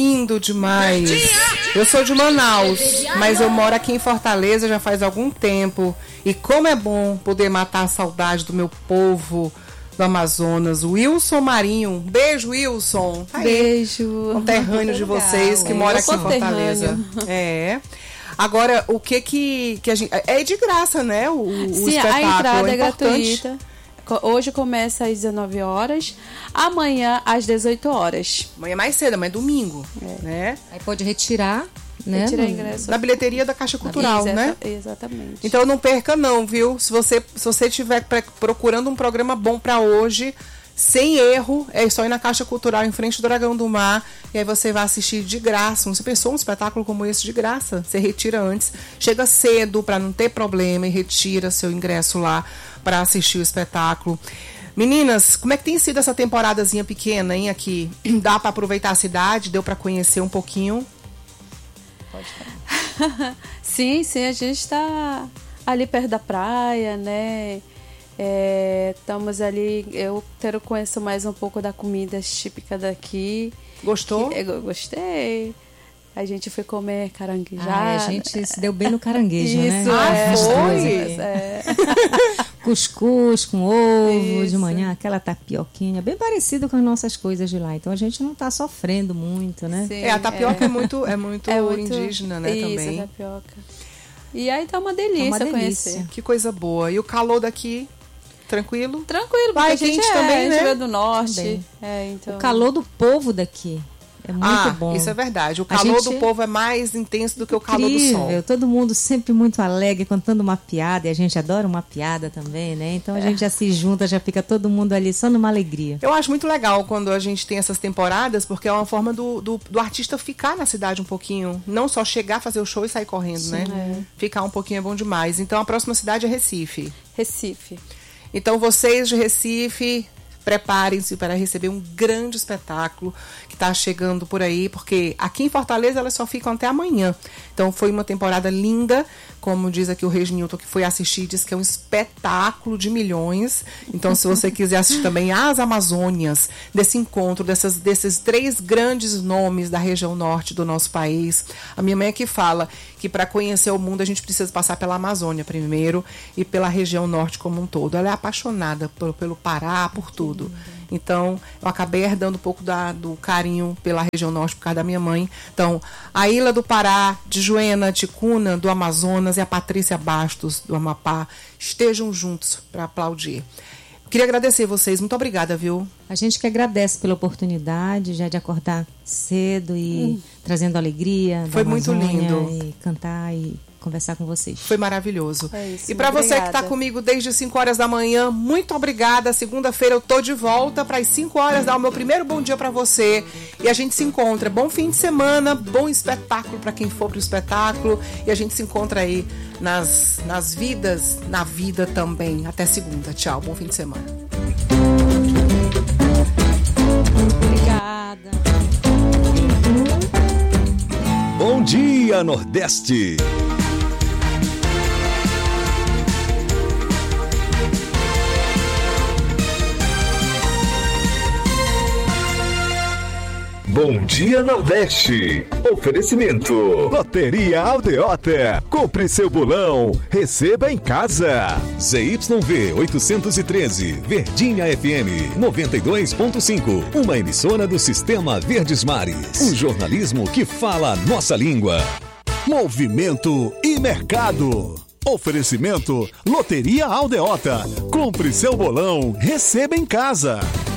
lindo demais. Eu sou de Manaus, mas eu moro aqui em Fortaleza já faz algum tempo. E como é bom poder matar a saudade do meu povo do Amazonas. Wilson Marinho. Beijo, Wilson. Aí, beijo. Conterrâneo de vocês que mora aqui em Fortaleza. É. Agora, o que a gente... É de graça, né? O Sim, espetáculo. a entrada é importante. gratuita. Hoje começa às 19 horas, amanhã às 18 horas. Amanhã é mais cedo, amanhã é domingo, né? Aí pode retirar, né? Retirar ingresso. Na bilheteria da Caixa Cultural, né? Exatamente. Então não perca não, viu? Se você estiver procurando um programa bom para hoje, sem erro, é só ir na Caixa Cultural em frente do Dragão do Mar e aí você vai assistir de graça. Você pensou um espetáculo como esse de graça? Você retira antes, chega cedo para não ter problema e retira seu ingresso lá para assistir o espetáculo. Meninas, como é que tem sido essa temporadazinha pequena, hein, aqui? Dá para aproveitar a cidade? Deu para conhecer um pouquinho? Pode falar. Sim, a gente está ali perto da praia, né? Estamos ali, eu quero conhecer mais um pouco da comida típica daqui. Gostou? Eu gostei. A gente foi comer caranguejada. A gente se deu bem no caranguejo, Isso, né? Foi? Cuscuz com ovo Isso. de manhã, aquela tapioquinha, bem parecido com as nossas coisas de lá. Então a gente não está sofrendo muito, né? Sim, a tapioca é muito indígena, né? Isso, também. A tapioca. E aí tá uma delícia, conhecer. Que coisa boa. E o calor daqui, tranquilo? Tranquilo, porque Vai a gente quente também, a gente né? veio do norte. Também. Então... O calor do povo daqui é muito bom. Isso é verdade. O calor do povo é mais intenso do que o calor do sol. Todo mundo sempre muito alegre, contando uma piada. E a gente adora uma piada também, né? Então a gente já se junta, já fica todo mundo ali só numa alegria. Eu acho muito legal quando a gente tem essas temporadas, porque é uma forma do artista ficar na cidade um pouquinho. Não só chegar, fazer o show e sair correndo, Sim, né? Ficar um pouquinho é bom demais. Então a próxima cidade é Recife. Recife. Então vocês de Recife, preparem-se para receber um grande espetáculo que está chegando por aí, porque aqui em Fortaleza elas só ficam até amanhã. Então foi uma temporada linda, como diz aqui o Reginilton, que foi assistir, diz que é um espetáculo de milhões. Então se você quiser assistir também as Amazônias, desse encontro, desses 3 grandes nomes da região norte do nosso país. A minha mãe aqui fala que para conhecer o mundo a gente precisa passar pela Amazônia primeiro e pela região norte como um todo. Ela é apaixonada pelo Pará, por tudo. Então, eu acabei herdando um pouco do carinho pela região norte por causa da minha mãe. Então, a Ilha do Pará, de Juena, Ticuna, do Amazonas e a Patrícia Bastos, do Amapá, estejam juntos para aplaudir. Queria agradecer vocês. Muito obrigada, viu? A gente que agradece pela oportunidade já de acordar cedo e trazendo alegria. Foi muito lindo. E cantar e conversar com vocês. Foi maravilhoso. É isso, e para você que está comigo desde 5 horas da manhã, muito obrigada. Segunda-feira eu tô de volta para as 5 horas dar o meu primeiro bom dia para você. E a gente se encontra. Bom fim de semana, bom espetáculo para quem for pro espetáculo. E a gente se encontra aí nas vidas, na vida também. Até segunda. Tchau. Bom fim de semana. Obrigada. Bom dia, Nordeste. Bom dia, Nordeste. Oferecimento. Loteria Aldeota. Compre seu bolão. Receba em casa. ZYV 813. Verdinha FM 92.5. Uma emissora do Sistema Verdes Mares. Um jornalismo que fala a nossa língua. Movimento e mercado. Oferecimento. Loteria Aldeota. Compre seu bolão. Receba em casa.